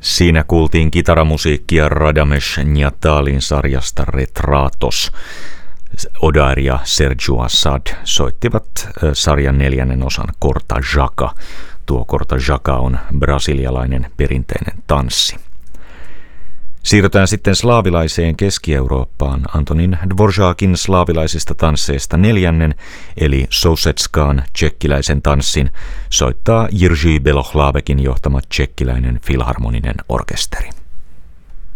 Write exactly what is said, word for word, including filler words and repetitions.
Siinä kuultiin kitaramusiikkia Radames Niatalin sarjasta Retratos. Odair ja Sergio Assad soittivat sarjan neljännen osan Corta Jaca. Tuo Corta Jaca on brasilialainen perinteinen tanssi. Siirrytään sitten slaavilaiseen Keski-Eurooppaan. Antonin Dvořákin slaavilaisista tansseista neljännen, eli Sousetskaan tšekkiläisen tanssin, soittaa Jiří Belohlávekin johtama tšekkiläinen filharmoninen orkesteri.